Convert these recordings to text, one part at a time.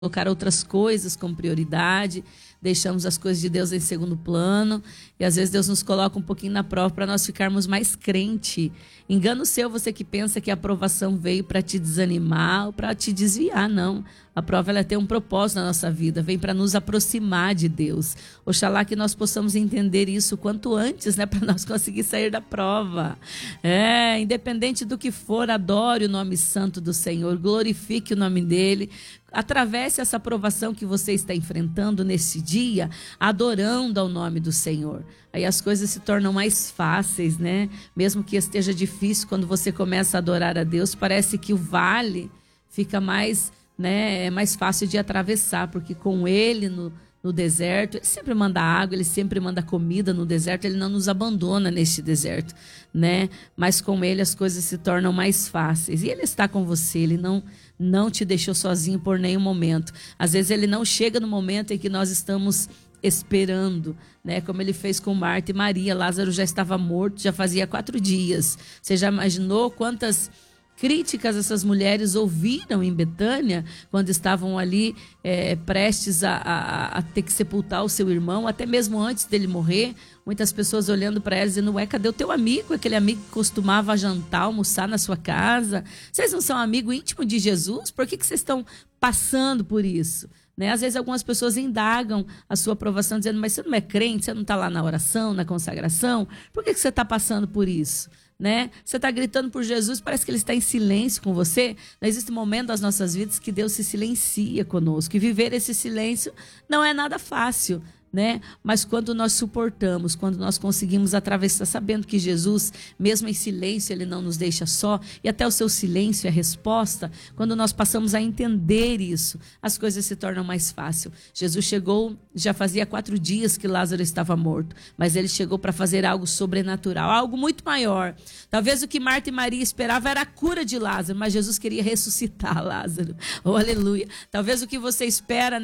colocar outras coisas como prioridade, deixamos as coisas de Deus em segundo plano, e às vezes Deus nos coloca um pouquinho na prova para nós ficarmos mais crente. Engano seu, você que pensa que a aprovação veio para te desanimar ou para te desviar, não. A prova ela tem um propósito na nossa vida, vem para nos aproximar de Deus. Oxalá que nós possamos entender isso quanto antes, né, para nós conseguir sair da prova. Independente do que for, adore o nome santo do Senhor, glorifique o nome dele. Atravesse essa provação que você está enfrentando nesse dia, adorando ao nome do Senhor. Aí as coisas se tornam mais fáceis, né? Mesmo que esteja difícil, quando você começa a adorar a Deus, parece que o vale fica mais, né, é mais fácil de atravessar, porque com ele no deserto, ele sempre manda água, ele sempre manda comida no deserto, ele não nos abandona neste deserto, né? Mas com ele as coisas se tornam mais fáceis. E ele está com você, ele não te deixou sozinho por nenhum momento. Às vezes ele não chega no momento em que nós estamos esperando, né? Como ele fez com Marta e Maria. Lázaro já estava morto, já fazia 4 dias. Você já imaginou quantas críticas essas mulheres ouviram em Betânia, quando estavam ali prestes a ter que sepultar o seu irmão, até mesmo antes dele morrer? Muitas pessoas olhando para elas dizendo: ué, cadê o teu amigo? Aquele amigo que costumava jantar, almoçar na sua casa. Vocês não são amigo íntimo de Jesus? Por que vocês estão passando por isso? Né? Às vezes algumas pessoas indagam a sua aprovação, dizendo: mas você não é crente? Você não está lá na oração, na consagração? Por que você está passando por isso? Né? Você está gritando por Jesus, parece que ele está em silêncio com você. Não existe um momento das nossas vidas que Deus se silencia conosco. E viver esse silêncio não é nada fácil, né? Mas quando nós suportamos, quando nós conseguimos atravessar, sabendo que Jesus, mesmo em silêncio, ele não nos deixa só, e até o seu silêncio é resposta, quando nós passamos a entender isso, as coisas se tornam mais fáceis. Jesus chegou, já fazia 4 dias que Lázaro estava morto, mas ele chegou para fazer algo sobrenatural, algo muito maior. Talvez o que Marta e Maria esperavam era a cura de Lázaro, mas Jesus queria ressuscitar Lázaro. Oh, aleluia. Talvez o que você espera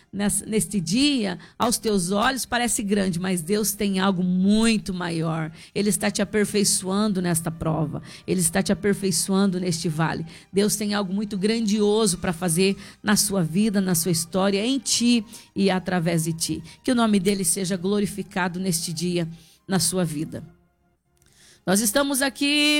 neste dia, aos teus olhos parece grande, mas Deus tem algo muito maior. Ele está te aperfeiçoando nesta prova. Ele está te aperfeiçoando neste vale. Deus tem algo muito grandioso para fazer na sua vida, na sua história, em ti e através de ti. Que o nome dele seja glorificado neste dia na sua vida. Nós estamos aqui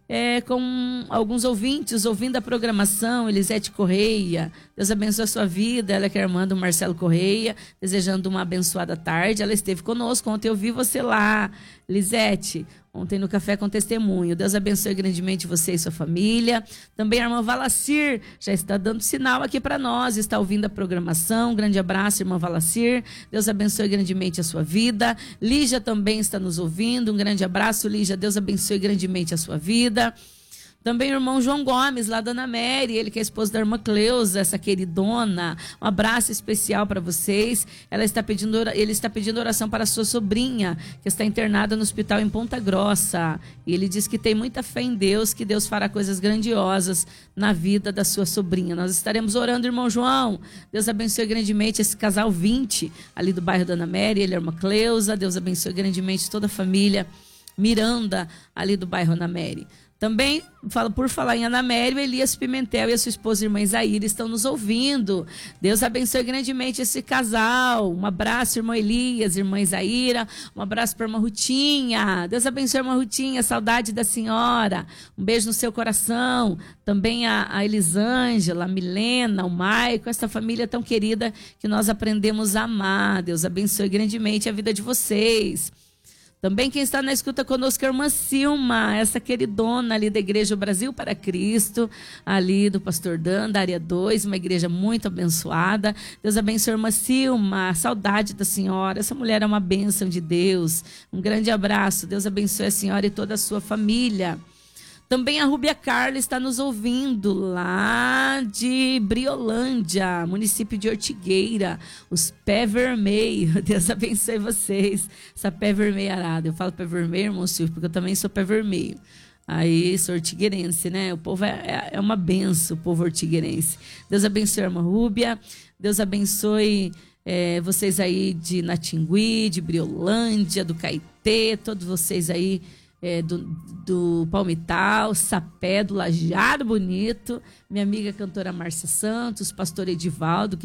com alguns ouvintes ouvindo a programação. Elisete Correia, Deus abençoe a sua vida. Ela que é irmã do Marcelo Correia, desejando uma abençoada tarde. Ela esteve conosco ontem, eu vi você lá, Elisete, ontem no Café com Testemunho. Deus abençoe grandemente você e sua família. Também a irmã Valacir já está dando sinal aqui para nós, está ouvindo a programação. Grande abraço, irmã Valacir. Deus abençoe grandemente a sua vida. Lígia também está nos ouvindo. Um grande abraço, Lígia. Deus abençoe grandemente a sua vida. Também o irmão João Gomes, lá da Ana Mary, ele que é esposo da irmã Cleusa, essa queridona. Um abraço especial para vocês. Ele está pedindo oração para a sua sobrinha, que está internada no hospital em Ponta Grossa. E ele diz que tem muita fé em Deus, que Deus fará coisas grandiosas na vida da sua sobrinha. Nós estaremos orando, irmão João. Deus abençoe grandemente esse casal 20, ali do bairro da Ana Mary. Ele é a irmã Cleusa. Deus abençoe grandemente toda a família Miranda, ali do bairro Ana Mary. Também, por falar em Ana Mary, Elias Pimentel e a sua esposa, irmã Isaíra, estão nos ouvindo. Deus abençoe grandemente esse casal. Um abraço, irmão Elias, irmã Isaíra. Um abraço para a irmã Rutinha. Deus abençoe a irmã Rutinha, saudade da senhora. Um beijo no seu coração. Também a Elisângela, a Milena, o Maico, essa família tão querida que nós aprendemos a amar. Deus abençoe grandemente a vida de vocês. Também quem está na escuta conosco é a irmã Silma, essa queridona ali da Igreja Brasil para Cristo, ali do pastor Dan, da área 2, uma igreja muito abençoada. Deus abençoe a irmã Silma, saudade da senhora, essa mulher é uma bênção de Deus. Um grande abraço, Deus abençoe a senhora e toda a sua família. Também a Rúbia Carla está nos ouvindo lá de Briolândia, município de Ortigueira, os Pé Vermelho. Deus abençoe vocês, essa Pé Vermelho arada. Eu falo Pé Vermelho, irmão Silvio, porque eu também sou Pé Vermelho. Aí, sou ortigueirense, né? O povo é uma benção, o povo ortigueirense. Deus abençoe a irmã Rúbia, Deus abençoe vocês aí de Natingui, de Briolândia, do Caetê, todos vocês aí do Palmital, Sapé, do Lajeado Bonito, minha amiga cantora Márcia Santos, pastor Edivaldo,